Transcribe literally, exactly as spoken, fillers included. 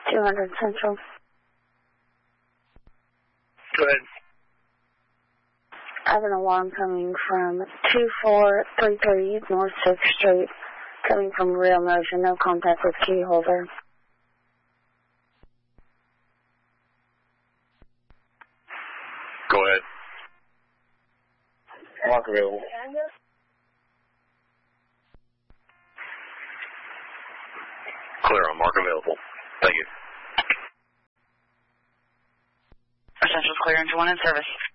two hundred Central. Go ahead. I have an alarm coming from two four three three North sixth Street, coming from Real Motion, no contact with key holder. Go ahead. Mark available. Clear on mark available. Thank you. Essentials clear into one in service.